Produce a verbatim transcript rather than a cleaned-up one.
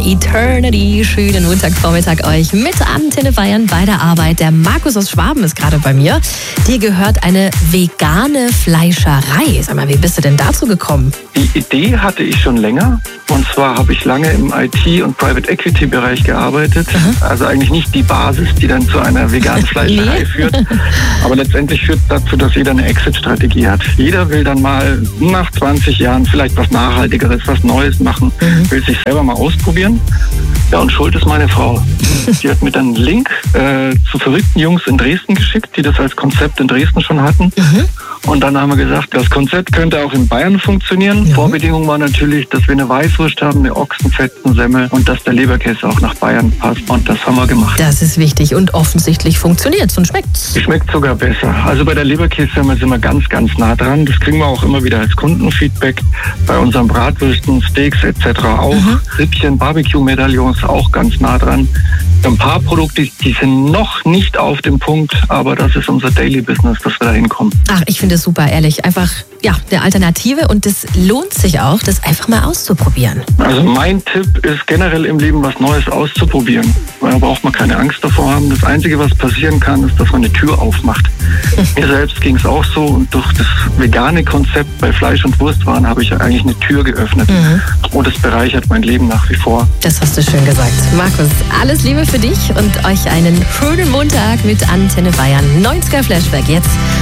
Eternity. Schönen Montagvormittag euch mit Antenne Bayern bei der Arbeit. Der Markus aus Schwaben ist gerade bei mir. Dir gehört eine vegane Fleischerei. Sag mal, wie bist du denn dazu gekommen? Die Idee hatte ich schon länger. Und zwar habe ich lange im I T- und Private-Equity-Bereich gearbeitet. Mhm. Also eigentlich nicht die Basis, die dann zu einer veganen Fleischerei nee. führt. Aber letztendlich führt dazu, dass jeder eine Exit-Strategie hat. Jeder will dann mal nach zwanzig Jahren vielleicht was Nachhaltigeres, was Neues machen. Mhm. Will sich selber mal ausprobieren. Ja, und schuld ist meine Frau. Die hat mir dann einen Link äh, zu verrückten Jungs in Dresden geschickt, die das als Konzept in Dresden schon hatten. Mhm. Und dann haben wir gesagt, das Konzept könnte auch in Bayern funktionieren. Ja. Vorbedingung war natürlich, dass wir eine Weißwurst haben, eine Ochsenfettensemmel und dass der Leberkäse auch nach Bayern passt. Und das haben wir gemacht. Das ist wichtig und offensichtlich funktioniert es und schmeckt. Schmeckt sogar besser. Also bei der Leberkässemmel sind wir ganz, ganz nah dran. Das kriegen wir auch immer wieder als Kundenfeedback. Bei unseren Bratwürsten, Steaks et cetera auch. Mhm. Rippchen, Barbecue-Medaillons auch ganz nah dran. Ein paar Produkte, die sind noch nicht auf dem Punkt, aber das ist unser Daily Business, dass wir da hinkommen. Ach, ich finde es super, ehrlich. Einfach, ja, eine Alternative und es lohnt sich auch, das einfach mal auszuprobieren. Also mein Tipp ist generell im Leben was Neues auszuprobieren. Da braucht man keine Angst davor haben. Das Einzige, was passieren kann, ist, dass man eine Tür aufmacht. Mir selbst ging es auch so und durch das vegane Konzept bei Fleisch- und Wurstwaren habe ich eigentlich eine Tür geöffnet. Mhm. Und es bereichert mein Leben nach wie vor. Das hast du schön gesagt. Markus, alles Liebe für dich und euch einen schönen Montag mit Antenne Bayern. neunziger Flashback jetzt